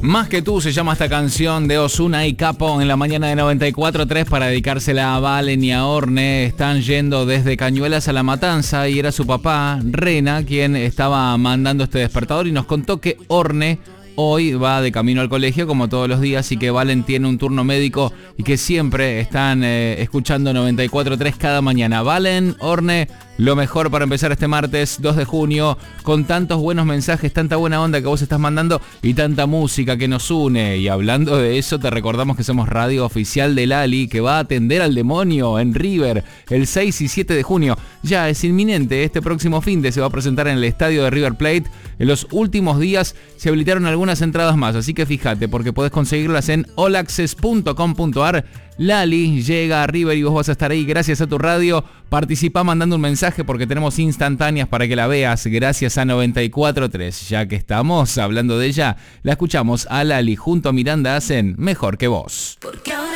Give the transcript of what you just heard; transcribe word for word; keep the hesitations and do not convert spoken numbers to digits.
Más que tú se llama esta canción de Ozuna y Capo en la mañana de noventa y cuatro tres para dedicársela a Valen y a Orne. Están yendo desde Cañuelas a La Matanza y era su papá, Rena, quien estaba mandando este despertador y nos contó que Orne hoy va de camino al colegio como todos los días y que Valen tiene un turno médico y que siempre están eh, escuchando noventa y cuatro tres cada mañana. Valen, Orne, lo mejor para empezar este martes dos de junio con tantos buenos mensajes, tanta buena onda que vos estás mandando y tanta música que nos une. Y hablando de eso, te recordamos que somos radio oficial de Lali, que va a atender al demonio en River el seis y siete de junio. Ya es inminente, este próximo fin de se va a presentar en el estadio de River Plate. En los últimos días se habilitaron algunas entradas más, así que fíjate porque podés conseguirlas en all access punto com punto a r. Lali llega a River y vos vas a estar ahí gracias a tu radio. Participá mandando un mensaje porque tenemos instantáneas para que la veas gracias a noventa y cuatro tres. Ya que estamos hablando de ella, la escuchamos a Lali junto a Miranda hacen Mejor que Vos. Porque ahora